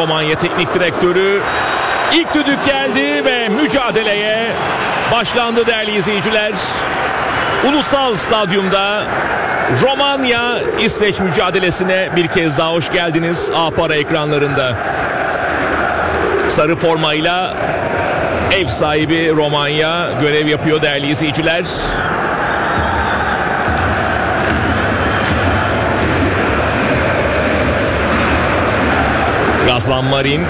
Romanya Teknik Direktörü. İlk düdük geldi ve mücadeleye başlandı değerli izleyiciler. Ulusal Stadyum'da Romanya-İsveç mücadelesine bir kez daha hoş geldiniz. A-Para ekranlarında. Sarı formayla ev sahibi Romanya görev yapıyor değerli izleyiciler. Razvan Marin.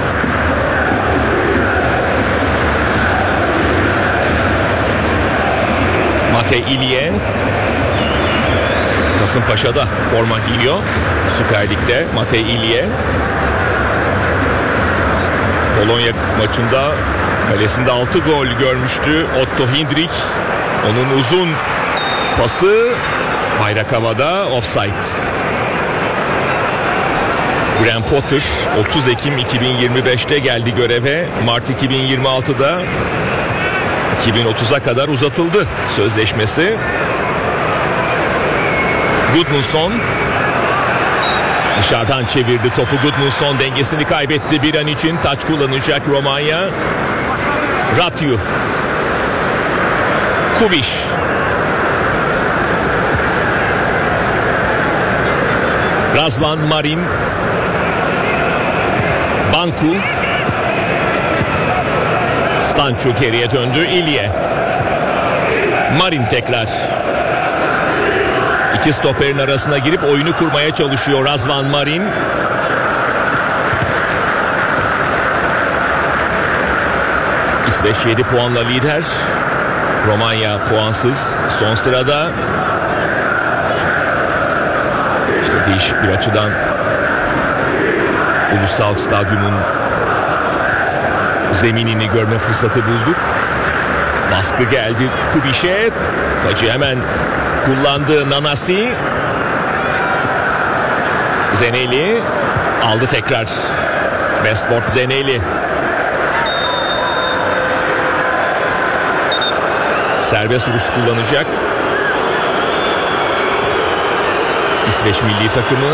Mate İlye. Kasımpaşa'da forma giyiyor. Süper Lig'de Mate İlye. Polonya maçında kalesinde 6 gol görmüştü Otto Hindrich. Onun uzun pası bayrak havada, offside. Graham Potter 30 Ekim 2025'te geldi göreve. Mart 2026'da 2030'a kadar uzatıldı sözleşmesi. Gudmundsson dışarıdan çevirdi topu. Gudmundsson dengesini kaybetti bir an için. Taç kullanacak Romanya. Ratyu. Kubiş. Razvan Marin. Banku. Stancu geriye döndü. İlye. Marin tekrar. İki stoperin arasına girip oyunu kurmaya çalışıyor Razvan Marin. İsveç 7 puanla lider. Romanya puansız. Son sırada. İşte değişik bir açıdan Ulusal Stadyum'un zeminini görme fırsatı bulduk. Baskı geldi Kubiş'e. Tacı hemen kullandı Nanasi. Zeneli aldı tekrar. Westport Zeneli. Serbest vuruş kullanacak İsveç milli takımı.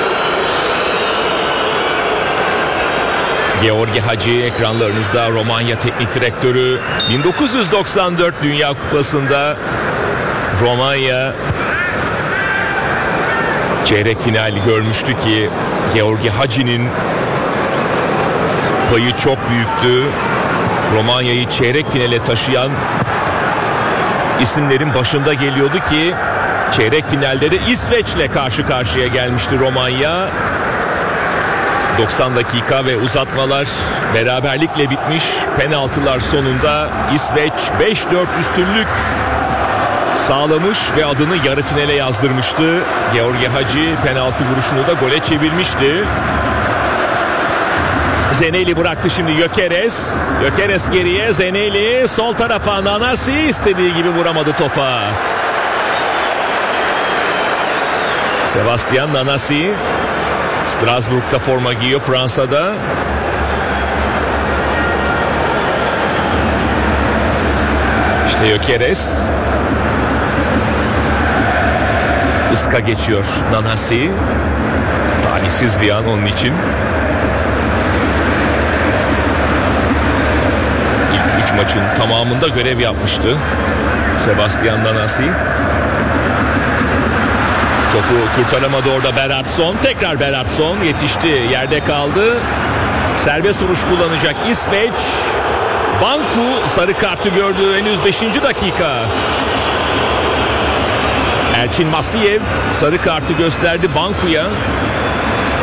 Georgi Hagi ekranlarınızda, Romanya Teknik Direktörü. 1994 Dünya Kupası'nda Romanya çeyrek finali görmüştü ki Georgi Hagi'nin payı çok büyüktü. Romanya'yı çeyrek finale taşıyan isimlerin başında geliyordu ki çeyrek finalde de İsveç'le karşı karşıya gelmişti Romanya. 90 dakika ve uzatmalar beraberlikle bitmiş. Penaltılar sonunda İsveç 5-4 üstünlük sağlamış ve adını yarı finale yazdırmıştı. Georgi Hagi penaltı vuruşunu da gole çevirmişti. Zeneli bıraktı şimdi Gyökeres. Gyökeres geriye, Zeneli sol tarafa, Nanasi istediği gibi vuramadı topa. Sebastian Nanasi Strasbourg'da forma giyiyor, Fransa'da. İşte Gyökeres. Iska geçiyor Nanasi. Talihsiz bir an onun için. İlk 3 maçın tamamında görev yapmıştı Sebastian Nanasi. Topu kurtaramadı orada Beratsson. Tekrar Beratsson yetişti, yerde kaldı. Serbest vuruş kullanacak İsveç. Banku sarı kartı gördü henüz 5. dakika. Elçin Masiyev sarı kartı gösterdi Banku'ya.